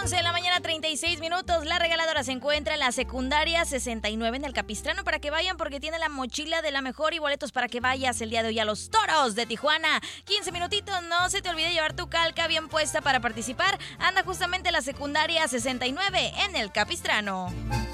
11 de la mañana, 36 minutos. La regaladora se encuentra en la secundaria 69 en el Capistrano para que vayan porque tiene la mochila de la mejor y boletos para que vayas el día de hoy a los Toros de Tijuana. 15 minutitos, no se te olvide llevar tu calca bien puesta para participar. Anda justamente en la secundaria 69 en el Capistrano.